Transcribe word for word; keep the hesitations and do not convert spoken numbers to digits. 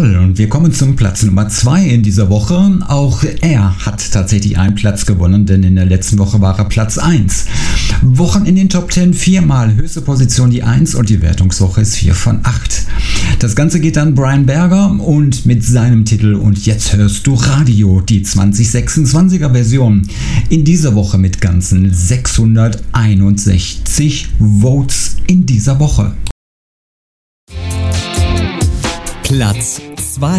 Jawohl, und wir kommen zum Platz Nummer zwei in dieser Woche. Auch er hat tatsächlich einen Platz gewonnen, denn in der letzten Woche war er Platz eins. Wochen in den Top zehn, viermal höchste Position die eins und die Wertungswoche ist vier von acht. Das Ganze geht an Brian Berger und mit seinem Titel Und jetzt hörst du Radio, die zwanzig sechsundzwanziger Version. In dieser Woche mit ganzen sechshunderteinundsechzig Votes in dieser Woche. Platz